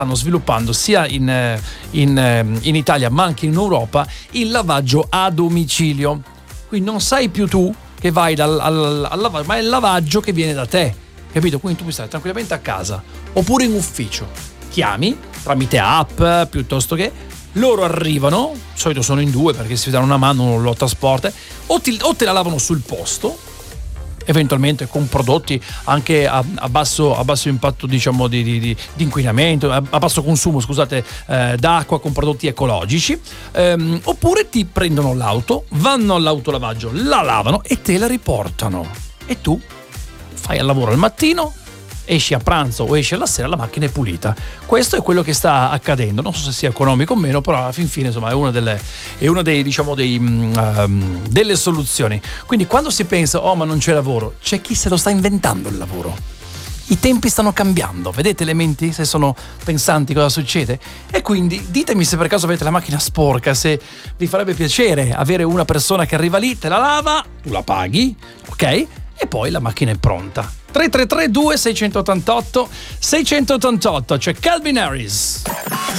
stanno sviluppando sia in Italia ma anche in Europa il lavaggio a domicilio. Quindi non sei più tu che vai al lavaggio, ma è il lavaggio che viene da te, capito? Quindi tu puoi stare tranquillamente a casa oppure in ufficio, chiami tramite app piuttosto che loro arrivano, di solito sono in due perché si danno una mano, uno lo trasporta, o te la lavano sul posto, eventualmente con prodotti anche a basso impatto, diciamo, di inquinamento, a basso consumo, scusate, d'acqua, con prodotti ecologici, oppure ti prendono l'auto, vanno all'autolavaggio, la lavano e te la riportano, e tu fai il lavoro al mattino, esci a pranzo o esci alla sera, la macchina è pulita. Questo è quello che sta accadendo. Non so se sia economico o meno, però alla fin fine, insomma, è una delle soluzioni. Quindi quando si pensa ma non c'è lavoro, c'è chi se lo sta inventando il lavoro. I tempi stanno cambiando, vedete le menti se sono pensanti cosa succede? E quindi ditemi se per caso avete la macchina sporca, se vi farebbe piacere avere una persona che arriva lì, te la lava, tu la paghi, ok? E poi la macchina è pronta. 333 2688 688, c'è Calvin Harris.